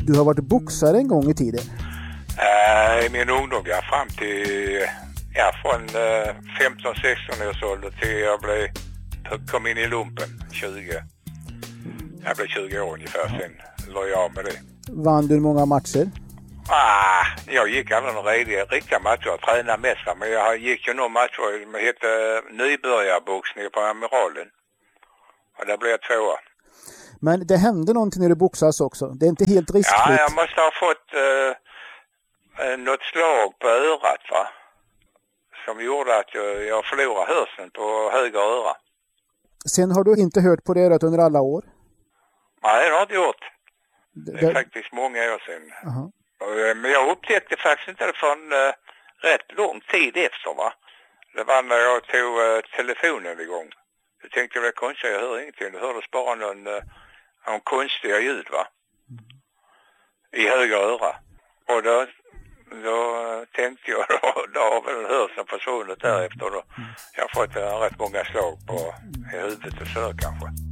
Du har varit boxare en gång i tiden. I min ungdom, fram till från 15-16 års ålder till jag kom in i lumpen 20. Jag blev 20 år ungefär, sen la jag av med det. Vann du många matcher? Jag gick aldrig några riktiga matcher. Jag tränade mest, men jag gick ju några matcher som hette nybörjarboxning på Amiralen. Och där blev jag 2. Men det hände någonting när du boxas också. Det är inte helt riskfritt. Ja, jag måste ha fått något slag på örat, va? Som gjorde att jag förlorade hörseln på höger öra. Sen har du inte hört på det örat under alla år? Nej, det har jag inte gjort. Det är faktiskt många år sedan. Men jag upptäckte faktiskt inte det för en rätt lång tid efter, va? Det var när jag tog telefonen igång. Jag tänkte det var konstigt, jag hör ingenting. Det hördes bara någon konstiga ljud, va? I höger öra. Och då tänkte jag, då har väl hörseln försvunnit därefter. Jag har fått rätt många slag på huvudet och så kanske.